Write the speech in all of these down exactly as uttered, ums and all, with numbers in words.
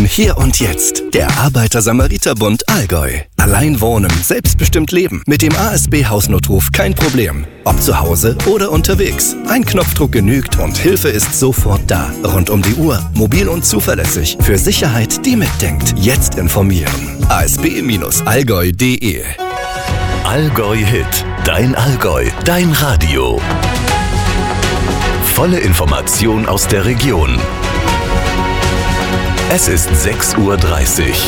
Hier und Jetzt. Der Arbeiter-Samariter-Bund Allgäu. Allein wohnen, selbstbestimmt leben. Mit dem A S B-Hausnotruf kein Problem. Ob zu Hause oder unterwegs. Ein Knopfdruck genügt und Hilfe ist sofort da. Rund um die Uhr, mobil und zuverlässig. Für Sicherheit, die mitdenkt. Jetzt informieren. a s b Bindestrich allgäu punkt d e Allgäu Hit. Dein Allgäu. Dein Radio. Volle Information aus der Region. Es ist sechs Uhr dreißig.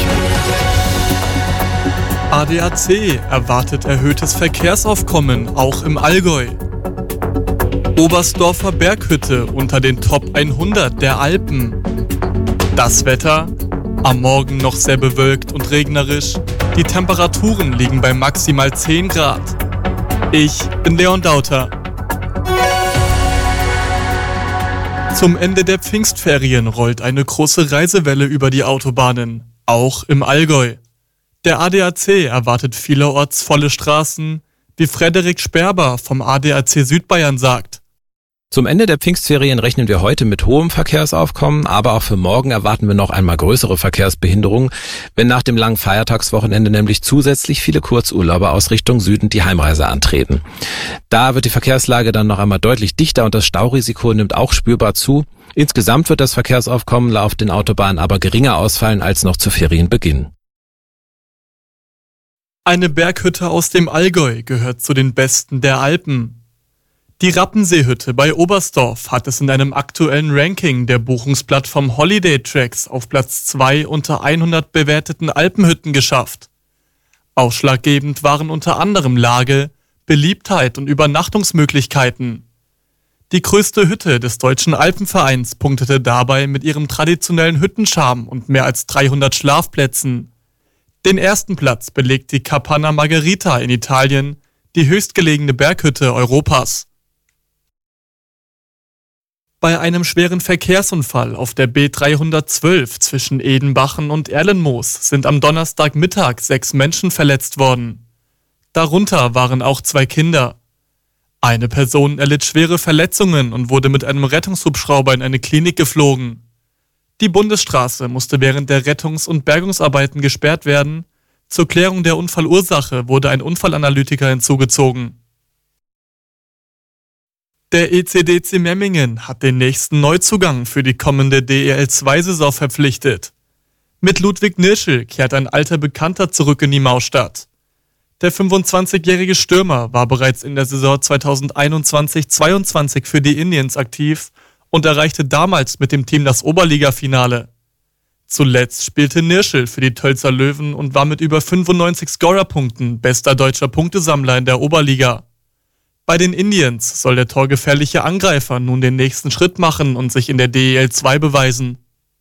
A D A C erwartet erhöhtes Verkehrsaufkommen, auch im Allgäu. Oberstdorfer Berghütte unter den Top hundert der Alpen. Das Wetter? Am Morgen noch sehr bewölkt und regnerisch. Die Temperaturen liegen bei maximal zehn Grad. Ich bin Leon Dauter. Zum Ende der Pfingstferien rollt eine große Reisewelle über die Autobahnen, auch im Allgäu. Der A D A C erwartet vielerorts volle Straßen, wie Frederik Sperber vom A D A C Südbayern sagt. Zum Ende der Pfingstferien rechnen wir heute mit hohem Verkehrsaufkommen, aber auch für morgen erwarten wir noch einmal größere Verkehrsbehinderungen, wenn nach dem langen Feiertagswochenende nämlich zusätzlich viele Kurzurlauber aus Richtung Süden die Heimreise antreten. Da wird die Verkehrslage dann noch einmal deutlich dichter und das Staurisiko nimmt auch spürbar zu. Insgesamt wird das Verkehrsaufkommen auf den Autobahnen aber geringer ausfallen als noch zu Ferienbeginn. Eine Berghütte aus dem Allgäu gehört zu den besten der Alpen. Die Rappenseehütte bei Oberstdorf hat es in einem aktuellen Ranking der Buchungsplattform Holiday Tracks auf Platz zwei unter hundert bewerteten Alpenhütten geschafft. Ausschlaggebend waren unter anderem Lage, Beliebtheit und Übernachtungsmöglichkeiten. Die größte Hütte des Deutschen Alpenvereins punktete dabei mit ihrem traditionellen Hüttenscharme und mehr als dreihundert Schlafplätzen. Den ersten Platz belegt die Capanna Margherita in Italien, die höchstgelegene Berghütte Europas. Bei einem schweren Verkehrsunfall auf der B dreihundertzwölf zwischen Edenbachen und Erlenmoos sind am Donnerstagmittag sechs Menschen verletzt worden. Darunter waren auch zwei Kinder. Eine Person erlitt schwere Verletzungen und wurde mit einem Rettungshubschrauber in eine Klinik geflogen. Die Bundesstraße musste während der Rettungs- und Bergungsarbeiten gesperrt werden. Zur Klärung der Unfallursache wurde ein Unfallanalytiker hinzugezogen. Der E C D C Memmingen hat den nächsten Neuzugang für die kommende D E L zwei Saison verpflichtet. Mit Ludwig Nirschl kehrt ein alter Bekannter zurück in die Maustadt. Der fünfundzwanzigjährige Stürmer war bereits in der Saison zweitausendeinundzwanzig zweiundzwanzig für die Indians aktiv und erreichte damals mit dem Team das Oberliga-Finale. Zuletzt spielte Nirschl für die Tölzer Löwen und war mit über fünfundneunzig Scorerpunkten bester deutscher Punktesammler in der Oberliga. Bei den Indians soll der torgefährliche Angreifer nun den nächsten Schritt machen und sich in der D E L zwei beweisen.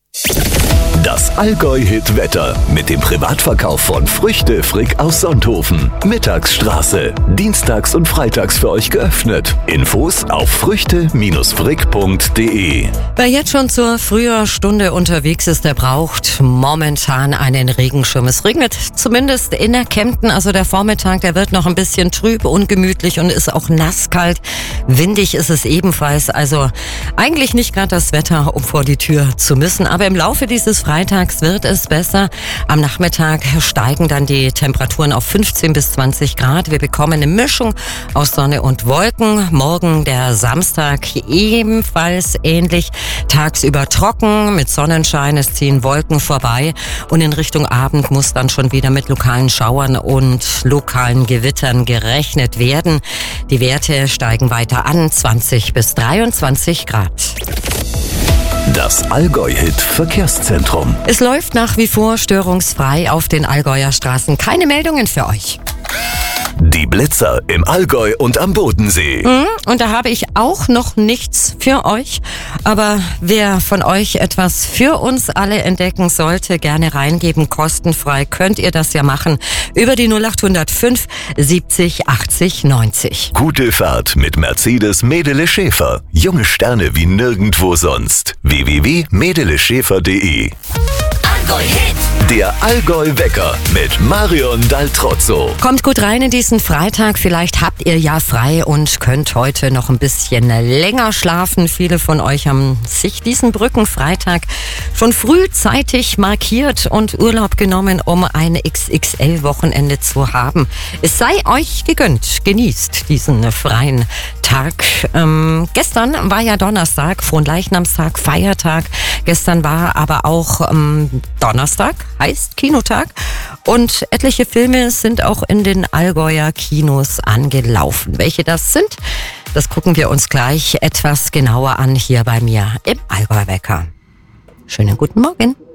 Das Allgäu-Hit-Wetter mit dem Privatverkauf von Früchte Frick aus Sonthofen. Mittagsstraße. Dienstags und freitags für euch geöffnet. Infos auf früchte frick punkt d e. Wer jetzt schon zur Frühstunde unterwegs ist, der braucht momentan einen Regenschirm. Es regnet zumindest in der Kempten, also der Vormittag, der wird noch ein bisschen trüb, ungemütlich und ist auch nasskalt. Windig ist es ebenfalls, also eigentlich nicht gerade das Wetter, um vor die Tür zu müssen. Aber im Laufe dieses Freitags wird es besser. Am Nachmittag steigen dann die Temperaturen auf fünfzehn bis zwanzig Grad. Wir bekommen eine Mischung aus Sonne und Wolken. Morgen, der Samstag, ebenfalls ähnlich. Tagsüber trocken mit Sonnenschein. Es ziehen Wolken vorbei. Und in Richtung Abend muss dann schon wieder mit lokalen Schauern und lokalen Gewittern gerechnet werden. Die Werte steigen weiter an. zwanzig bis dreiundzwanzig Grad. Das Allgäu-Hit-Verkehrszentrum. Es läuft nach wie vor störungsfrei auf den Allgäuer Straßen. Keine Meldungen für euch. Die Blitzer im Allgäu und am Bodensee. Mhm, und da habe ich auch noch nichts für euch. Aber wer von euch etwas für uns alle entdecken sollte, gerne reingeben. Kostenfrei könnt ihr das ja machen. Über die null acht null fünf siebzig achtzig neunzig. Gute Fahrt mit Mercedes Medele Schäfer. Junge Sterne wie nirgendwo sonst. w w w punkt medele schäfer punkt d e. Allgäu Hit. Der Allgäu-Wecker mit Marion Daltrozzo. Kommt gut rein in diesen Freitag. Vielleicht habt ihr ja frei und könnt heute noch ein bisschen länger schlafen. Viele von euch haben sich diesen Brückenfreitag schon frühzeitig markiert und Urlaub genommen, um ein X X L-Wochenende zu haben. Es sei euch gegönnt. Genießt diesen freien Tag. Ähm, gestern war ja Donnerstag, Fronleichnamstag, Feiertag. Gestern war aber auch ähm, Donnerstag, heißt Kinotag. Und etliche Filme sind auch in den Allgäuer Kinos angelaufen. Welche das sind, das gucken wir uns gleich etwas genauer an hier bei mir im Allgäu-Wecker. Schönen guten Morgen.